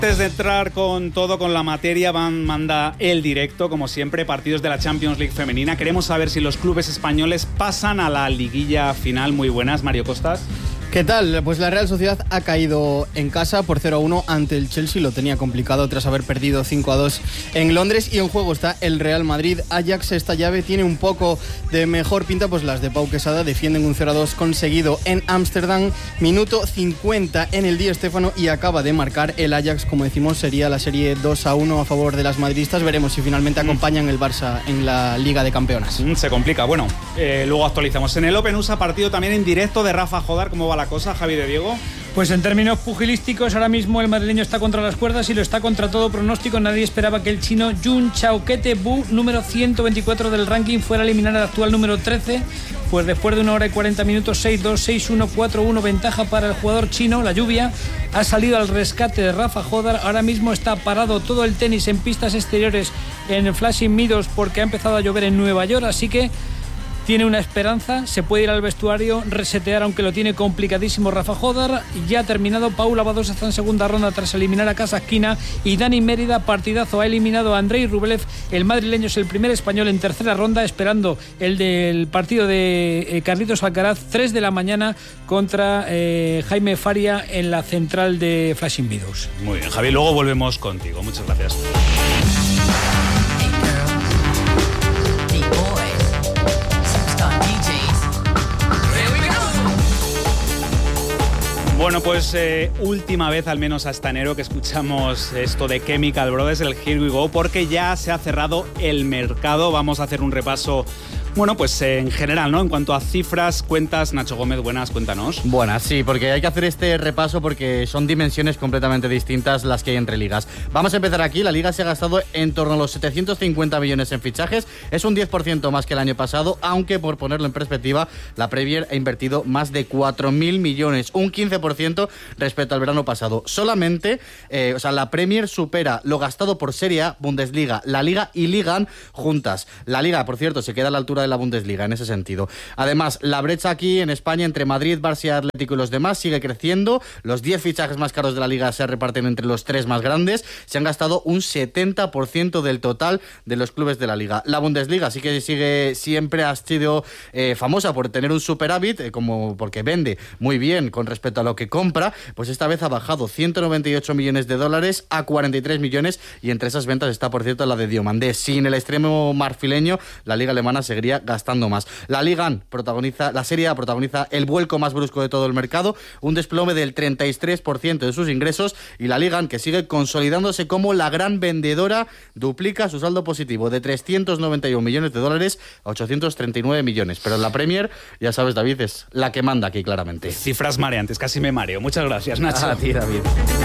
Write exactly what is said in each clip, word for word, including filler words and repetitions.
Antes de entrar con todo, con la materia, van, manda el directo, como siempre, partidos de la Champions League femenina. Queremos saber si los clubes españoles pasan a la liguilla final. Muy buenas, Mario Costas. ¿Qué tal? Pues la Real Sociedad ha caído en casa por cero a uno ante el Chelsea. Lo tenía complicado tras haber perdido cinco a dos en Londres. Y en juego está el Real Madrid. Ajax, esta llave tiene un poco de mejor pinta, pues las de Pau Quesada defienden un cero a dos conseguido en Ámsterdam. Minuto cincuenta en el Di Stéfano y acaba de marcar el Ajax. Como decimos, sería la serie dos a uno a favor de las madridistas. Veremos si finalmente acompañan el Barça en la Liga de Campeonas. Se complica. Bueno, eh, luego actualizamos. En el Open U S A, partido también en directo de Rafa Jodar. ¿Cómo va la cosa, Javi de Diego? Pues en términos pugilísticos, ahora mismo el madrileño está contra las cuerdas y lo está contra todo pronóstico. Nadie esperaba que el chino Jun Chao-Kete Bu, número ciento veinticuatro del ranking, fuera a eliminar al actual número trece. Pues después de una hora y cuarenta minutos, seis dos, seis uno, cuatro uno, ventaja para el jugador chino. La lluvia ha salido al rescate de Rafa Jodar. Ahora mismo está parado todo el tenis en pistas exteriores en Flushing Meadows porque ha empezado a llover en Nueva York, así que tiene una esperanza, se puede ir al vestuario, resetear, aunque lo tiene complicadísimo Rafa Jodar. Ya ha terminado. Paula Badosa está en segunda ronda tras eliminar a Kasatkina, y Dani Mérida, partidazo, ha eliminado a Andrei Rublev. El madrileño es el primer español en tercera ronda, esperando el del partido de eh, Carlitos Alcaraz, tres de la mañana contra eh, Jaime Faria en la central de Flushing Meadows. Muy bien, Javi, luego volvemos contigo. Muchas gracias. Bueno, pues eh, última vez, al menos hasta enero, que escuchamos esto de Chemical Brothers, el Here We Go, porque ya se ha cerrado el mercado. Vamos a hacer un repaso, bueno, pues eh, en general, ¿no? En cuanto a cifras, cuentas. Nacho Gómez, buenas, cuéntanos. Buenas, sí, porque hay que hacer este repaso porque son dimensiones completamente distintas las que hay entre ligas. Vamos a empezar aquí. La liga se ha gastado en torno a los setecientos cincuenta millones en fichajes. Es un diez por ciento más que el año pasado, aunque, por ponerlo en perspectiva, la Premier ha invertido más de cuatro mil millones, un quince por ciento respecto al verano pasado. Solamente, eh, o sea, la Premier supera lo gastado por Serie A, Bundesliga, la Liga y Liga juntas. La Liga, por cierto, se queda a la altura de la Bundesliga en ese sentido. Además, la brecha aquí en España entre Madrid, Barça, Atlético y los demás sigue creciendo. Los diez fichajes más caros de la Liga se reparten entre los tres más grandes. Se han gastado un setenta por ciento del total de los clubes de la Liga. La Bundesliga sí que sigue, siempre ha sido eh, famosa por tener un superávit, eh, como porque vende muy bien con respecto a lo que compra. Pues esta vez ha bajado ciento noventa y ocho millones de dólares a cuarenta y tres millones, y entre esas ventas está, por cierto, la de Diomandé. Sin el extremo marfileño, la liga alemana seguiría gastando más. La Liga protagoniza, la Serie A protagoniza el vuelco más brusco de todo el mercado, un desplome del treinta y tres por ciento de sus ingresos, y la Liga, que sigue consolidándose como la gran vendedora, duplica su saldo positivo de trescientos noventa y uno millones de dólares a ochocientos treinta y nueve millones. Pero la Premier, ya sabes, David, es la que manda aquí claramente. Cifras mareantes, casi me mareo. Muchas gracias, Nacho. A ti, David.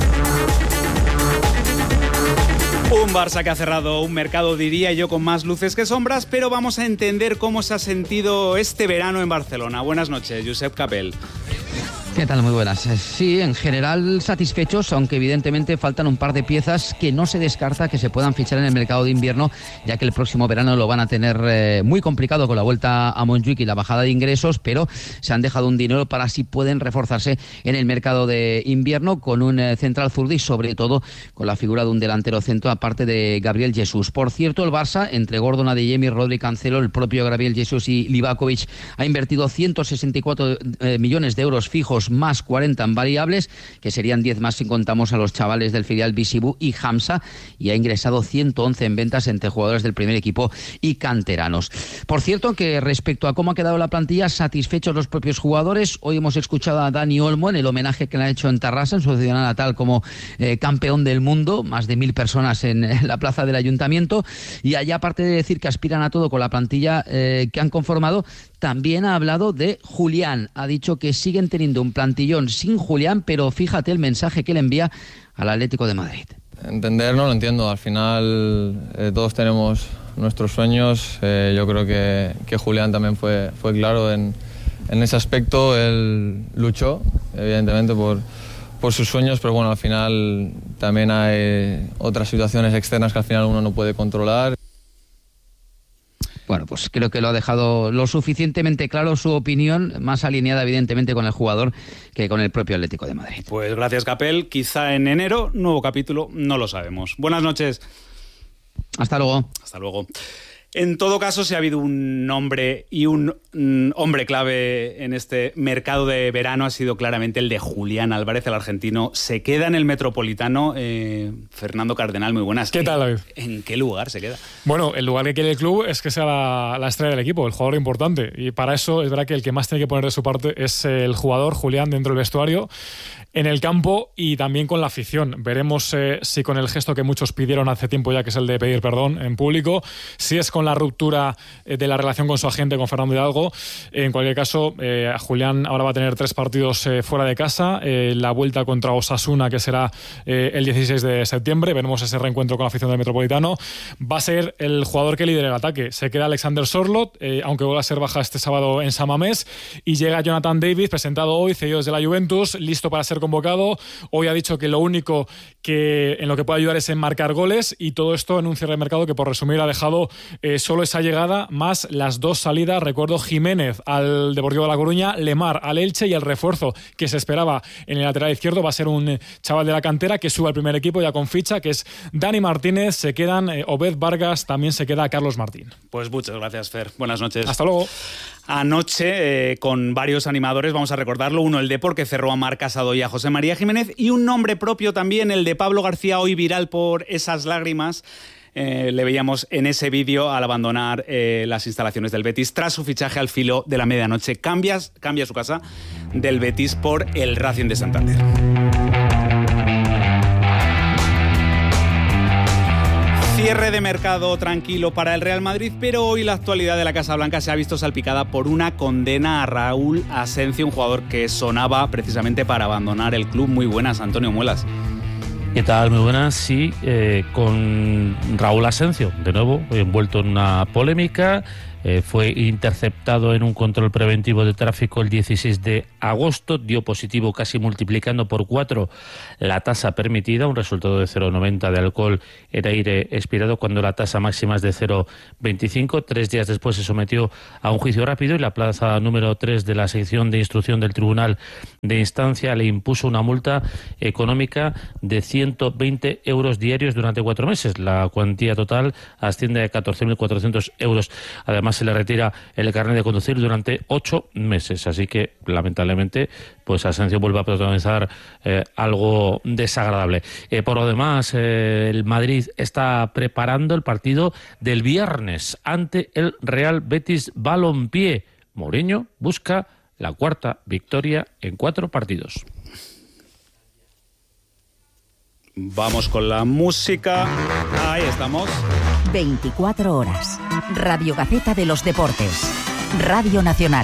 Un Barça que ha cerrado un mercado, diría yo, con más luces que sombras, pero vamos a entender cómo se ha sentido este verano en Barcelona. Buenas noches, Josep Capel. ¿Qué tal? Muy buenas. Sí, en general satisfechos, aunque evidentemente faltan un par de piezas que no se descarta que se puedan fichar en el mercado de invierno, ya que el próximo verano lo van a tener eh, muy complicado con la vuelta a Montjuic y la bajada de ingresos, pero se han dejado un dinero para así pueden reforzarse en el mercado de invierno con un eh, central zurdo y sobre todo con la figura de un delantero centro aparte de Gabriel Jesús. Por cierto, el Barça, entre Gordon, Adeyemi, Rodri, Cancelo, el propio Gabriel Jesús y Livakovic, ha invertido ciento sesenta y cuatro eh, millones de euros fijos más cuarenta en variables, que serían diez más si contamos a los chavales del filial Visibu y Hamza, y ha ingresado ciento once en ventas entre jugadores del primer equipo y canteranos. Por cierto, que respecto a cómo ha quedado la plantilla, satisfechos los propios jugadores. Hoy hemos escuchado a Dani Olmo en el homenaje que le ha hecho en Tarrasa, en su ciudad natal, como eh, campeón del mundo, más de mil personas en, en la plaza del ayuntamiento, y allá, aparte de decir que aspiran a todo con la plantilla eh, que han conformado, también ha hablado de Julián. Ha dicho que siguen teniendo un plantillón sin Julián, pero fíjate el mensaje que le envía al Atlético de Madrid. Entender no lo entiendo. Al final eh, todos tenemos nuestros sueños. Eh, yo creo que, que Julián también fue, fue claro en, en ese aspecto. Él luchó, evidentemente, por, por sus sueños, pero bueno, al final también hay otras situaciones externas que al final uno no puede controlar. Bueno, pues creo que lo ha dejado lo suficientemente claro su opinión, más alineada evidentemente con el jugador que con el propio Atlético de Madrid. Pues gracias, Capel. Quizá en enero, nuevo capítulo, no lo sabemos. Buenas noches. Hasta luego. Hasta luego. En todo caso, si ha habido un nombre y un mm, hombre clave en este mercado de verano, ha sido claramente el de Julián Álvarez, el argentino. Se queda en el Metropolitano. Eh, Fernando Cardenal, muy buenas. ¿Qué tal, David? ¿En qué lugar se queda? Bueno, el lugar que quiere el club es que sea la, la estrella del equipo, el jugador importante. Y para eso es verdad que el que más tiene que poner de su parte es el jugador, Julián, dentro del vestuario, en el campo y también con la afición. Veremos eh, si con el gesto que muchos pidieron hace tiempo ya, que es el de pedir perdón en público, si es con la ruptura eh, de la relación con su agente, con Fernando Hidalgo. En cualquier caso, eh, Julián ahora va a tener tres partidos eh, fuera de casa. Eh, la vuelta contra Osasuna, que será eh, el dieciséis de septiembre. Veremos ese reencuentro con la afición del Metropolitano. Va a ser el jugador que lidera el ataque. Se queda Alexander Sorloth, eh, aunque vuelva a ser baja este sábado en San Mamés. Y llega Jonathan David, presentado hoy, cedido desde la Juventus, listo para ser convocado. Hoy ha dicho que lo único que en lo que puede ayudar es en marcar goles, y todo esto en un cierre de mercado que, por resumir, ha dejado eh, solo esa llegada más las dos salidas. Recuerdo, Jiménez al Deportivo de La Coruña, Lemar al Elche, y el refuerzo que se esperaba en el lateral izquierdo va a ser un chaval de la cantera que sube al primer equipo ya con ficha, que es Dani Martínez. Se quedan eh, Obed Vargas, también se queda Carlos Martín. Pues muchas gracias, Fer. Buenas noches. Hasta luego. Anoche, eh, con varios animadores, vamos a recordarlo. Uno, el Depor, que cerró a Marc Casado y a José María Jiménez, y un nombre propio también, el de Pablo García, hoy viral por esas lágrimas. Eh, le veíamos en ese vídeo al abandonar eh, las instalaciones del Betis tras su fichaje al filo de la medianoche. Cambias, cambia su casa del Betis por el Racing de Santander. Cierre de mercado tranquilo para el Real Madrid, pero hoy la actualidad de la Casa Blanca se ha visto salpicada por una condena a Raúl Asencio, un jugador que sonaba precisamente para abandonar el club. Muy buenas, Antonio Muelas. ¿Qué tal? Muy buenas. Sí, eh, con Raúl Asencio, de nuevo, envuelto en una polémica. Eh, fue interceptado en un control preventivo de tráfico el dieciséis de agosto, dio positivo, casi multiplicando por cuatro la tasa permitida, un resultado de cero coma noventa de alcohol en aire expirado, cuando la tasa máxima es de cero coma veinticinco. Tres días después se sometió a un juicio rápido y la plaza número tres de la sección de instrucción del Tribunal de Instancia le impuso una multa económica de ciento veinte euros diarios durante cuatro meses. La cuantía total asciende a catorce mil cuatrocientos euros. Además, se le retira el carnet de conducir durante ocho meses. Así que, lamentablemente, pues Asencio vuelve a protagonizar eh, algo desagradable. Eh, por lo demás, eh, el Madrid está preparando el partido del viernes ante el Real Betis Balompié. Mourinho busca la cuarta victoria en cuatro partidos. Vamos con la música. Ahí estamos. veinticuatro horas. Radio Gaceta de los Deportes. Radio Nacional.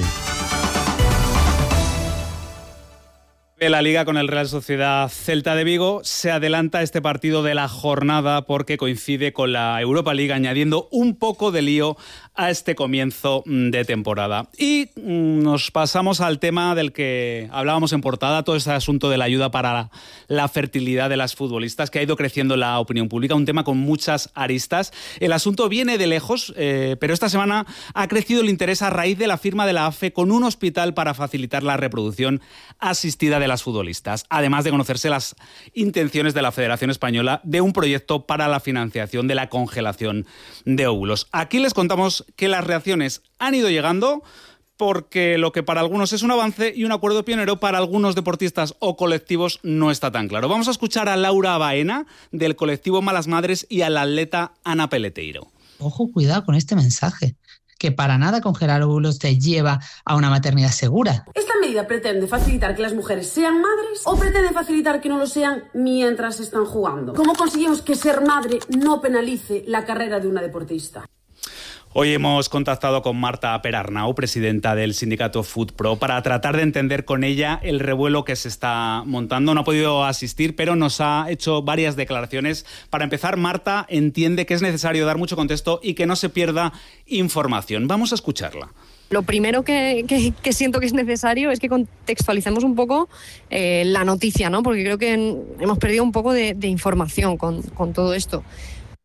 La Liga con el Real Sociedad Celta de Vigo. Se adelanta este partido de la jornada porque coincide con la Europa League, añadiendo un poco de lío a este comienzo de temporada. Y nos pasamos al tema del que hablábamos en portada, todo ese asunto de la ayuda para la, la fertilidad de las futbolistas, que ha ido creciendo en la opinión pública, un tema con muchas aristas. El asunto viene de lejos, eh, pero esta semana ha crecido el interés a raíz de la firma de la A F E con un hospital para facilitar la reproducción asistida de las futbolistas, además de conocerse las intenciones de la Federación Española de un proyecto para la financiación de la congelación de óvulos. Aquí les contamos que las reacciones han ido llegando, porque lo que para algunos es un avance y un acuerdo pionero, para algunos deportistas o colectivos no está tan claro. Vamos a escuchar a Laura Baena, del colectivo Malas Madres, y al atleta Ana Peleteiro. Ojo, cuidado con este mensaje, que para nada congelar óvulos te lleva a una maternidad segura. ¿Esta medida pretende facilitar que las mujeres sean madres o pretende facilitar que no lo sean mientras están jugando? ¿Cómo conseguimos que ser madre no penalice la carrera de una deportista? Hoy hemos contactado con Marta Perarnau, presidenta del sindicato FootPro, para tratar de entender con ella el revuelo que se está montando. No ha podido asistir, pero nos ha hecho varias declaraciones. Para empezar, Marta entiende que es necesario dar mucho contexto y que no se pierda información. Vamos a escucharla. Lo primero que, que, que siento que es necesario es que contextualicemos un poco eh, la noticia, ¿no? Porque creo que en, hemos perdido un poco de, de información con, con todo esto.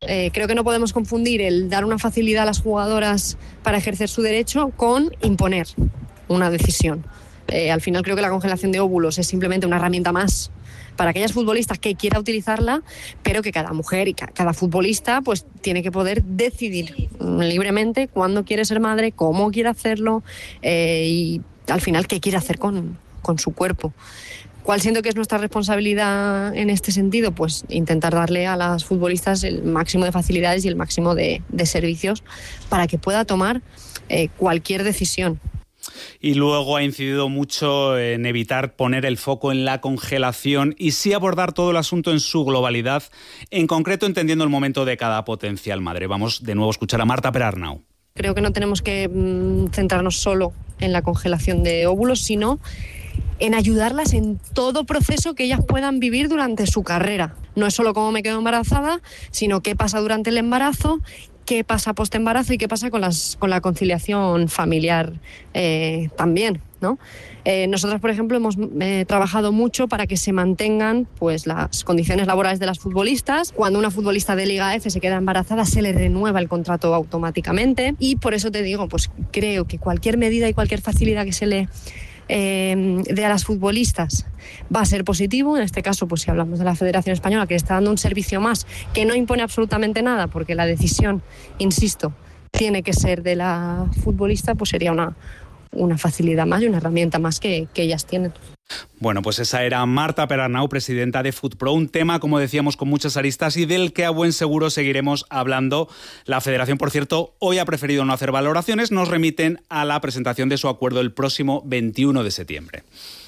Eh, creo que no podemos confundir el dar una facilidad a las jugadoras para ejercer su derecho con imponer una decisión. Eh, al final creo que la congelación de óvulos es simplemente una herramienta más para aquellas futbolistas que quiera utilizarla, pero que cada mujer y cada futbolista pues tiene que poder decidir libremente cuándo quiere ser madre, cómo quiere hacerlo eh, y al final qué quiere hacer con, con su cuerpo. ¿Cuál siento que es nuestra responsabilidad en este sentido? Pues intentar darle a las futbolistas el máximo de facilidades y el máximo de, de servicios para que pueda tomar eh, cualquier decisión. Y luego ha incidido mucho en evitar poner el foco en la congelación y sí abordar todo el asunto en su globalidad, en concreto entendiendo el momento de cada potencial madre. Vamos de nuevo a escuchar a Marta Perarnau. Creo que no tenemos que mmm, centrarnos solo en la congelación de óvulos, sino en ayudarlas en todo proceso que ellas puedan vivir durante su carrera. No es solo cómo me quedo embarazada, sino qué pasa durante el embarazo, qué pasa post-embarazo y qué pasa con, las, con la conciliación familiar eh, también, ¿no? Eh, nosotros, por ejemplo, hemos eh, trabajado mucho para que se mantengan pues, las condiciones laborales de las futbolistas. Cuando una futbolista de Liga F se queda embarazada, se le renueva el contrato automáticamente y por eso te digo, pues creo que cualquier medida y cualquier facilidad que se le Eh, de a las futbolistas va a ser positivo. En este caso, pues si hablamos de la Federación Española, que está dando un servicio más, que no impone absolutamente nada, porque la decisión, insisto, tiene que ser de la futbolista, pues sería una, una facilidad más y una herramienta más que, que ellas tienen. Bueno, pues esa era Marta Perarnau, presidenta de FutPro, un tema, como decíamos, con muchas aristas y del que a buen seguro seguiremos hablando. La Federación, por cierto, hoy ha preferido no hacer valoraciones, nos remiten a la presentación de su acuerdo el próximo veintiuno de septiembre.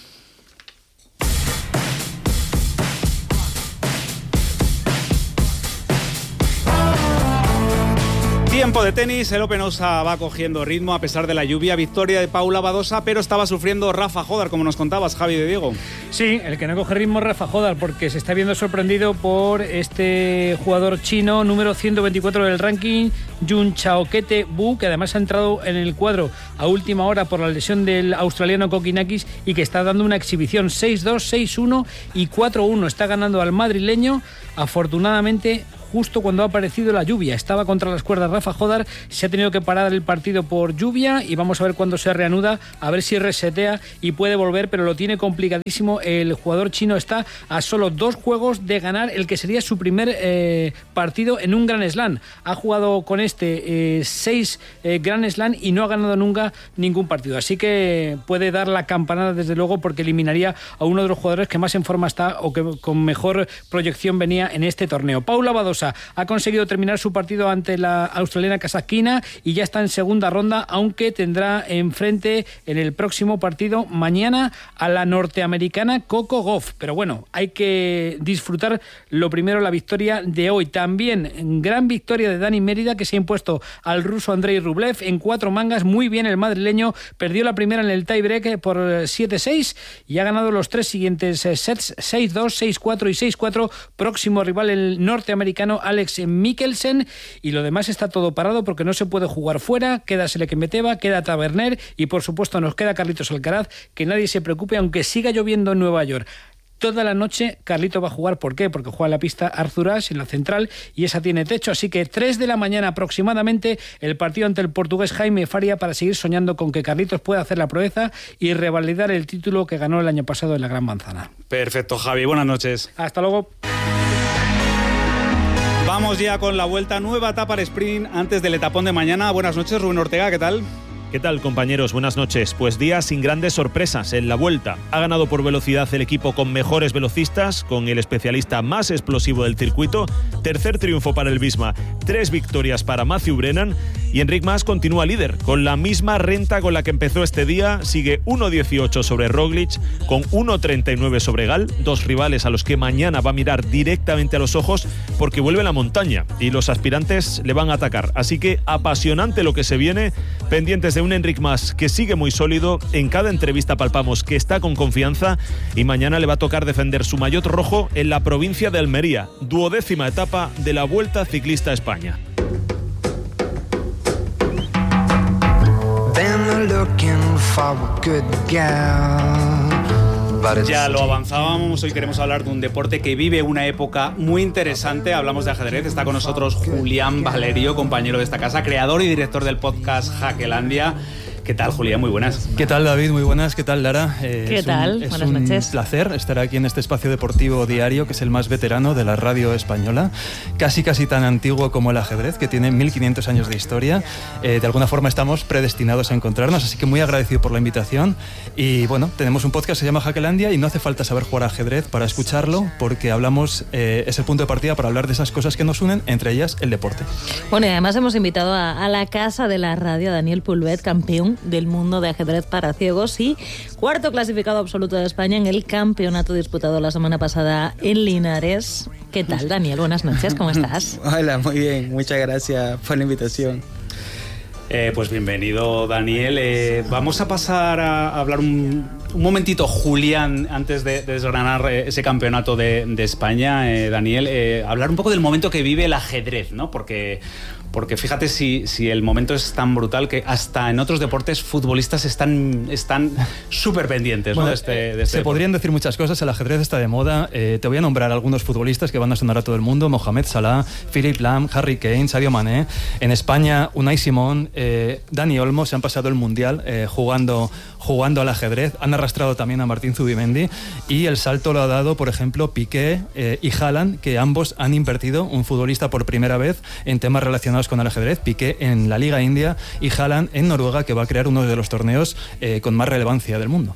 Tiempo de tenis, el Open Osa va cogiendo ritmo a pesar de la lluvia. Victoria de Paula Badosa, pero estaba sufriendo Rafa Jodar, como nos contabas, Javi de Diego. Sí, el que no coge ritmo es Rafa Jodar, porque se está viendo sorprendido por este jugador chino, número ciento veinticuatro del ranking, Jun Chaokete Bu, que además ha entrado en el cuadro a última hora por la lesión del australiano Kokinakis y que está dando una exhibición seis dos, seis uno y cuatro uno. Está ganando al madrileño, afortunadamente, justo cuando ha aparecido la lluvia. Estaba contra las cuerdas Rafa Jodar, se ha tenido que parar el partido por lluvia y vamos a ver cuándo se reanuda, a ver si resetea y puede volver, pero lo tiene complicadísimo. El jugador chino está a solo dos juegos de ganar el que sería su primer eh, partido en un Grand Slam. Ha jugado con este eh, seis eh, Grand Slam y no ha ganado nunca ningún partido, así que puede dar la campanada desde luego, porque eliminaría a uno de los jugadores que más en forma está o que con mejor proyección venía en este torneo. Paula Badosa ha conseguido terminar su partido ante la australiana Kasatkina y ya está en segunda ronda, aunque tendrá enfrente en el próximo partido mañana a la norteamericana Coco Gauff. Pero bueno, hay que disfrutar lo primero la victoria de hoy. También gran victoria de Dani Mérida, que se ha impuesto al ruso Andrei Rublev en cuatro mangas. Muy bien el madrileño, perdió la primera en el tiebreak por siete seis y ha ganado los tres siguientes sets, seis dos, seis cuatro y seis cuatro. Próximo rival el norteamericano Alex Mikkelsen, y lo demás está todo parado porque no se puede jugar fuera. Queda Selekemeteva, queda Taverner y por supuesto nos queda Carlitos Alcaraz. Que nadie se preocupe, aunque siga lloviendo en Nueva York. Toda la noche Carlito va a jugar. ¿Por qué? Porque juega en la pista Arthur Ashe, en la central, y esa tiene techo. Así que tres de la mañana aproximadamente el partido ante el portugués Jaime Faria, para seguir soñando con que Carlitos pueda hacer la proeza y revalidar el título que ganó el año pasado en la Gran Manzana. Perfecto, Javi. Buenas noches. Hasta luego. Vamos ya con la vuelta, nueva etapa al sprint antes del etapón de mañana. Buenas noches, Rubén Ortega, ¿qué tal? ¿Qué tal, compañeros? Buenas noches. Pues día sin grandes sorpresas en la Vuelta. Ha ganado por velocidad el equipo con mejores velocistas, con el especialista más explosivo del circuito. Tercer triunfo para el Visma, tres victorias para Matthew Brennan y Enric Mas continúa líder, con la misma renta con la que empezó este día. Sigue uno dieciocho sobre Roglic, con uno treinta y nueve sobre Gal, dos rivales a los que mañana va a mirar directamente a los ojos porque vuelve a la montaña y los aspirantes le van a atacar. Así que apasionante lo que se viene, pendientes de un Enric Mas que sigue muy sólido. En cada entrevista palpamos que está con confianza y mañana le va a tocar defender su maillot rojo en la provincia de Almería, duodécima etapa de la Vuelta Ciclista a España. Ya lo avanzábamos, hoy queremos hablar de un deporte que vive una época muy interesante. Hablamos de ajedrez, está con nosotros Julián Valerio, compañero de esta casa, creador y director del podcast Jaquelandia. ¿Qué tal, Julián? Muy buenas. ¿Qué tal, David? Muy buenas. ¿Qué tal, Lara? Eh, ¿Qué tal? Un, es buenas un noches. placer estar aquí en este espacio deportivo diario, que es el más veterano de la radio española, casi casi tan antiguo como el ajedrez, que tiene mil quinientos años de historia. Eh, de alguna forma estamos predestinados a encontrarnos, así que muy agradecido por la invitación. Y bueno, tenemos un podcast que se llama Jaquelandia y no hace falta saber jugar ajedrez para escucharlo, porque hablamos, eh, es el punto de partida para hablar de esas cosas que nos unen, entre ellas el deporte. Bueno, y además hemos invitado a, a la casa de la radio a Daniel Pulvet, campeón del mundo de ajedrez para ciegos y cuarto clasificado absoluto de España en el campeonato disputado la semana pasada en Linares. ¿Qué tal, Daniel? Buenas noches, ¿cómo estás? Hola, muy bien, muchas gracias por la invitación. Eh, pues bienvenido, Daniel. Eh, vamos a pasar a hablar un, un momentito, Julián, antes de, de desgranar eh, ese campeonato de, de España, eh, Daniel, eh, hablar un poco del momento que vive el ajedrez, ¿no? Porque... Porque fíjate si, si el momento es tan brutal que hasta en otros deportes futbolistas están están súper pendientes, bueno, ¿no? de este, de este se deporte. podrían decir muchas cosas, el ajedrez está de moda. Eh, te voy a nombrar algunos futbolistas que van a sonar a todo el mundo: Mohamed Salah, Philipp Lahm, Harry Kane, Sadio Mané. En España, Unai Simón, eh, Dani Olmo se han pasado el Mundial eh, jugando, jugando al ajedrez. Han arrastrado también a Martín Zubimendi y el salto lo ha dado, por ejemplo, Piqué eh, y Haaland, que ambos han invertido, un futbolista por primera vez, en temas relacionados con el ajedrez. Piqué en la Liga India y Haaland en Noruega, que va a crear uno de los torneos eh, con más relevancia del mundo.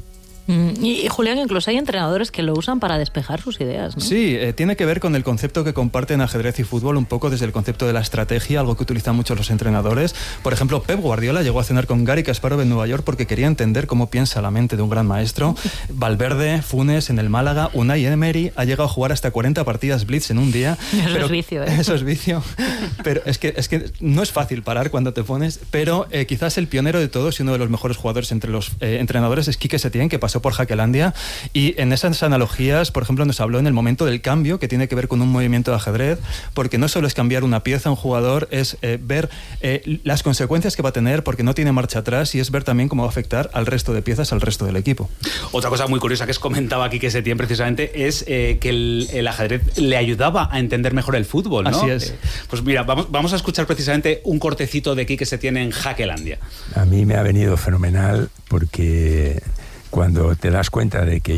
Y, y Julián, incluso hay entrenadores que lo usan para despejar sus ideas, ¿no? Sí, eh, tiene que ver con el concepto que comparten ajedrez y fútbol, un poco desde el concepto de la estrategia, algo que utilizan muchos los entrenadores. Por ejemplo, Pep Guardiola llegó a cenar con Garry Kasparov en Nueva York porque quería entender cómo piensa la mente de un gran maestro. Valverde, Funes en el Málaga, Unai Emery ha llegado a jugar hasta cuarenta partidas blitz en un día. Eso pero, es vicio, ¿eh? Eso es vicio. Pero es que, es que no es fácil parar cuando te pones, pero eh, quizás el pionero de todos y uno de los mejores jugadores entre los eh, entrenadores es Quique Setién, que pasó por Jaquelandia. Y en esas analogías, por ejemplo, nos habló en el momento del cambio, que tiene que ver con un movimiento de ajedrez, porque no solo es cambiar una pieza a un jugador, es eh, ver eh, las consecuencias que va a tener, porque no tiene marcha atrás, y es ver también cómo va a afectar al resto de piezas, al resto del equipo. Otra cosa muy curiosa que os comentaba aquí que Setién precisamente es eh, que el, el ajedrez le ayudaba a entender mejor el fútbol, ¿no? Así es. Eh, pues mira, vamos, vamos a escuchar precisamente un cortecito de Quique Setién en Jaquelandia. A mí me ha venido fenomenal porque cuando te das cuenta de que